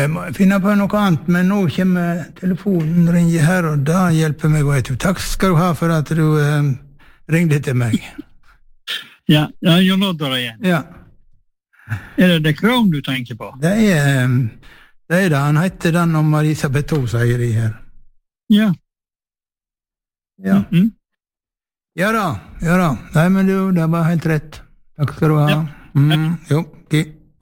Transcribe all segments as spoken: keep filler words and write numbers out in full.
Jeg må finne på noe annet, men nå kommer telefonen ringer her, og da hjelper meg, vet du. Takk skal du ha for at du eh, ringte til meg. Ja, ja, Jon Oddvar igjen. Ja. Er det The Crown du tenker på? Det er det, er det. Han heter den om Marisa Betou, sier de her. Ja. Ja. Mm-hmm. Ja da, ja da. Nei, men du, det var helt rett. Takk skal du ha. Ja. Mm, jo, ok.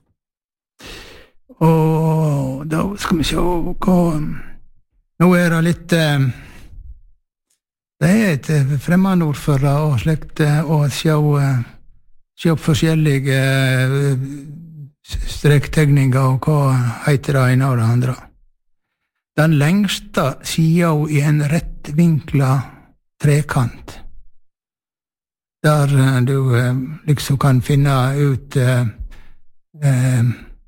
Og da skal vi se hva... Nå er det litt... Eh, det er et fremmedord for det, og slekt, og se, se forskjellige eh, strektegninger, og hva heter det ene og det andre. Den lengste siden i en rettvinkla trekant, der du eh, liksom kan finne ut eh, eh,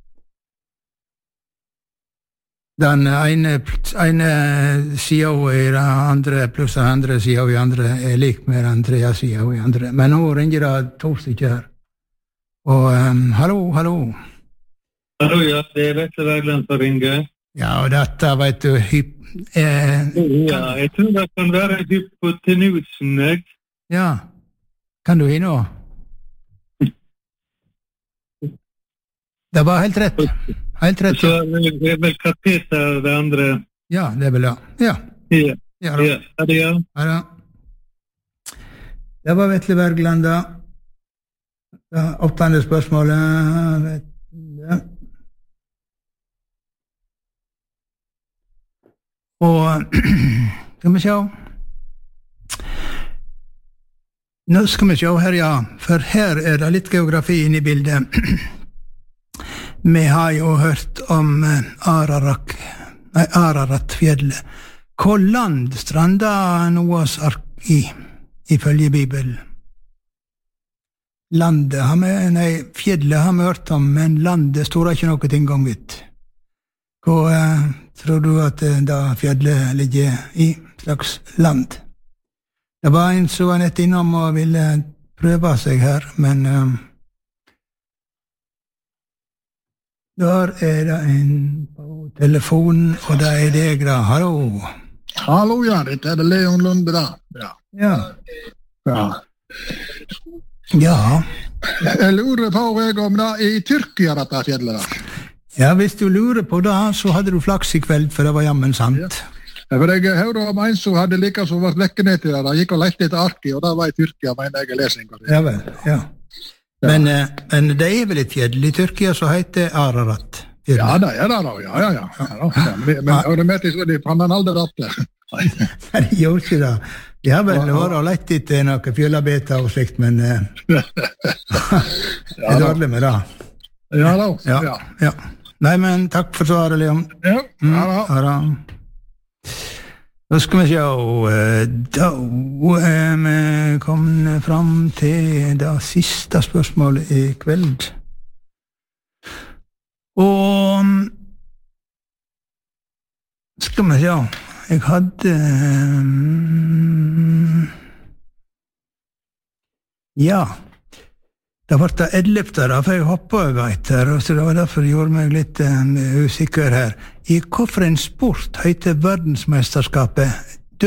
den ene, ene siden i den andre, pluss den andre siden i andre, er lik med den tredje siden i andre. Men nå ringer det to stykker her. Og um, hallo, hallo. Hallo, ja, det er Vetle Bergland som ringer. Ja, og dette, vet du, hyp... Eh, ja, jeg tror det kan være hypotenusen, jeg. Ja, kan du hinne? Det var helt rett. Helt rett. Så det er vel kateter det andre. Ja, det er vel det. Ja. Ja, ja, da. ja. Er det ja? Ja, da. Det var Vetle Bergland, da. Det åttende spørsmålet. Vetle. Og skal vi se. Nå skal vi se her, ja. For her er det litt geografi inne i bildet. Vi har jo hørt om Ararak, nei, Araratfjellet. Hva land stranda Noas ark i, ifølge Bibelen? Landet har vi, nei, fjellet har vi hørt om, men landet står ikke noe ting om ut. Hva eh, tror du at da fjellet ligger i slags land? Det var en som var nett innom og ville prøve seg her, men eh, der er det en på telefonen, og det er deg da. Hallo. Hallo, ja, det er det Leon Lunde da. Ja. Ja. Ja. Ja. Jeg lurer på jeg om det er i Tyrkia dette fjellet da. Ja, hvis du lurer på det, så hadde du flaks i kveld, for det var jammen sant. Ja. For jeg hørte om en som hadde like som vært vekke ned til det, da gikk og lette etter arki, og det var i Tyrkia, mener jeg lesing. Ja vel, ja. Men, ja. Men det er vel et fjell i Tyrkia som heter Ararat. Ja, det er det da, ja, ja, ja. ja, ja. Men, men ja. Det med til fant han aldri ratte. Nei, de gjorde ikke det. De har vel vært og lett etter noen fjellarbeider og slikt, men eh, det er dårlig med det. Ja da, ja. Ja. Ja. Nei, men takk for svaret, Leon. Ja, mm, ja da. Ja da. Nå skal vi se, da er vi kommet fram til det siste spørsmålet i kveld. Og skal vi se, jeg hadde ja, det var det ellevte da, for jeg hoppet over etter, og så det var derfor det gjorde meg litt uh, usikker her. I hvorfor en sport heter verdensmesterskapet